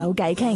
有偈傾。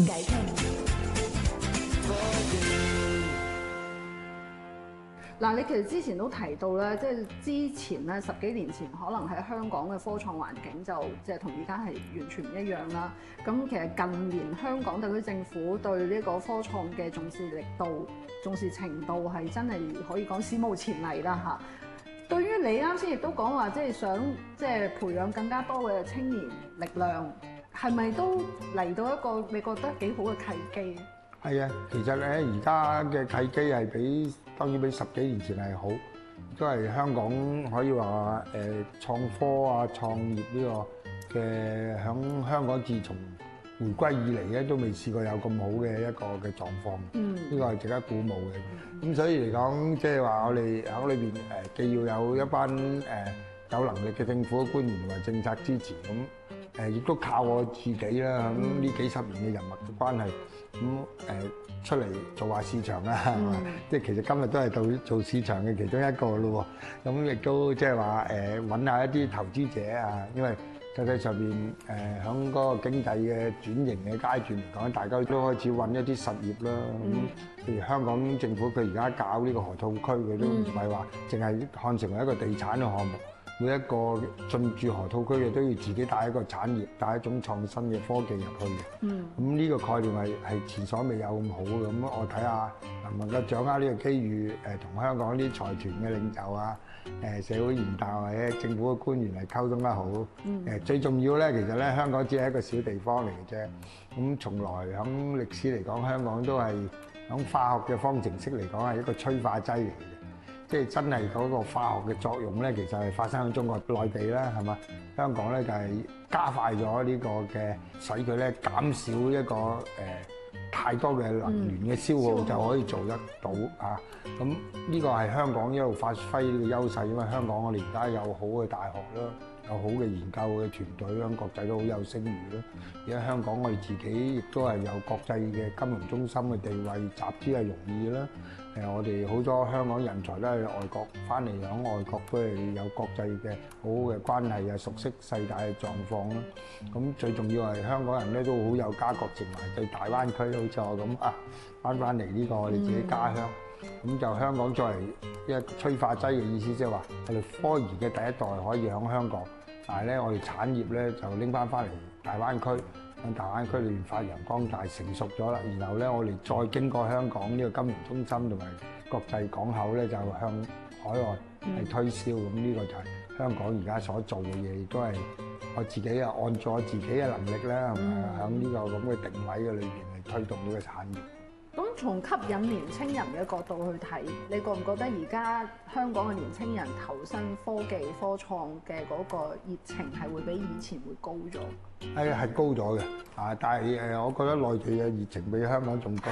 嗱，你其實之前都提到咧，即係之前咧10幾年前，可能喺香港嘅科創環境就即係同而家係完全唔一樣啦。咁其實近年香港特區政府對呢個科創嘅重視力度、重視程度係真係可以講史無前例啦嚇。對於你啱先亦都講話，即係想即係培養更加多嘅青年力量，係咪都嚟到一個你覺得幾好嘅契機？ 係啊，其實咧而家嘅契機係當然比10幾年前係好，都係香港可以話創科啊、創業呢個嘅響香港自從回歸以嚟咧都未試過有咁好嘅一個嘅狀況，呢個係值得鼓舞嘅。咁所以嚟講，即係話我哋喺裏邊既要有一班有能力嘅政府官員同埋政策支持，咁亦都靠我自己啦，喺呢幾十年嘅人脈嘅關係，咁出嚟做下市場啦，係嘛？即係其實今日都係做市場嘅其中一個咯喎。咁亦都即係話揾下一啲投資者啊，因為實際上邊喺嗰個經濟嘅轉型嘅階段嚟講，大家都開始揾一啲實業啦。咁譬如香港政府佢而家搞呢個河套區，佢都唔係話淨係看成為一個地產嘅項目。每一個進駐河套區嘅都要自己帶一個產業，帶一種創新嘅科技入去嘅。咁呢個概念係前所未有咁好嘅。咁我睇下能唔能夠掌握呢個機遇，同香港啲財團嘅領袖啊、社會賢達或者政府嘅官員嚟溝通得好。最重要咧，其實咧香港只係一個小地方嚟嘅啫。咁從來喺歷史嚟講，香港都係喺化學嘅方程式嚟講係一個催化劑嚟嘅。即係真係嗰個化學嘅作用咧，其實係發生喺中國內地啦，係嘛？香港咧就係加快咗呢個嘅，使佢咧減少一個太多嘅能源嘅消耗，就可以做得到啊！咁呢個係香港一路發揮呢個優勢，因為香港我哋而家有好嘅大學啦，有好嘅研究嘅團隊，喺國際都好有聲譽啦。而家香港我哋自己亦都係有國際嘅金融中心嘅地位，集資係容易啦。我哋好多香港人才都係外國翻嚟，喺外國都係有國際嘅好好嘅關係啊，熟悉世界嘅狀況啦。咁最重要係香港人咧都好有家國情懷，對大灣區好似我咁啊，翻嚟呢個我哋自己家鄉。咁就香港作為一個催化劑嘅意思，即係話我哋科研嘅第一代可以喺香港，但係咧我哋產業咧就拎翻嚟大灣區。喺大灣區裏面發揚光大，成熟咗啦。然後咧，我哋再經過香港呢個金融中心同埋國際港口咧，就向海外係推銷。咁呢個就係香港而家所做嘅嘢，亦都係我自己啊按照我自己嘅能力咧，係咪喺呢個咁嘅定位嘅裏邊嚟推動呢個產業。 咁從吸引年青人嘅角度去睇，你覺唔覺得而家香港嘅年青人投身科技科創嘅嗰個熱情係會比以前會高咗？ 係高咗嘅，但係我覺得內地嘅熱情比香港仲高。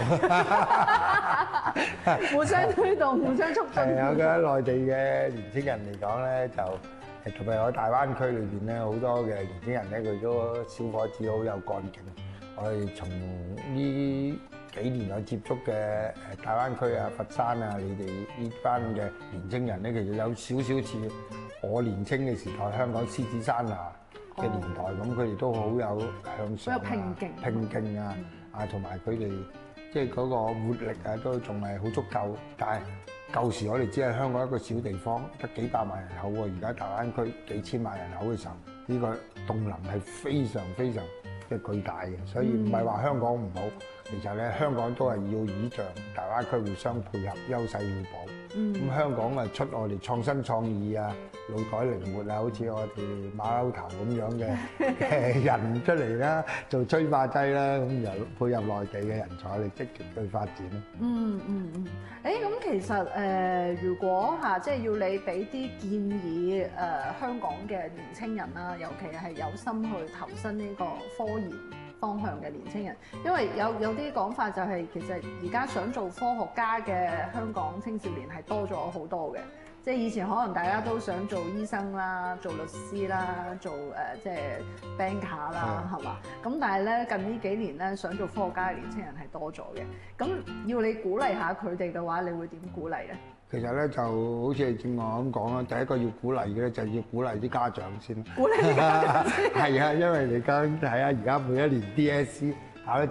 互相推動，互相促進。 我覺得內地嘅年青人嚟講咧，就特別喺大灣區裏邊咧，好多嘅年青人咧，佢都小伙子好有幹勁。我哋從呢幾年有接觸嘅大灣區啊、佛山啊，你哋呢班嘅年青人咧，其實有少少似我年青嘅時代香港獅子山下嘅年代咁，佢哋都好有向上啊、拼勁啊，同埋佢哋即係嗰個活力啊，都仲係好足夠。但係舊時我哋只係香港一個小地方，得幾百萬人口喎，而家大灣區幾千萬人口嘅時候，呢個動能係非常非常嘅巨大嘅，所以唔係話香港唔好，其實咧香港都係要倚仗大灣區互相配合，優勢互補。咁香港啊出我哋創新創意啊、腦袋靈活啊，好似我哋馬騮頭咁樣嘅人出嚟啦，做催化劑啦，咁又配合內地嘅人才嚟積極去發展咯。 咁其實如果即係要你俾啲建議香港嘅年青人啦，尤其係有心去投身呢個科研方向嘅年青人，因為有啲講法就係其實而家想做科學家嘅香港青少年係多咗好多嘅，即係以前可能大家都想做醫生啦、做律師啦、做即係 banker 啦，係嘛？咁但係咧近呢幾年咧想做科學家嘅年青人係多咗嘅，咁要你鼓勵下佢哋嘅話，你會點鼓勵咧？ 其實咧就好似正我咁講啦，第一個要鼓勵嘅咧就係要鼓勵啲家長先。 鼓勵啲家長先。 係啊，因為你睇下而家每一年 DSE 跑得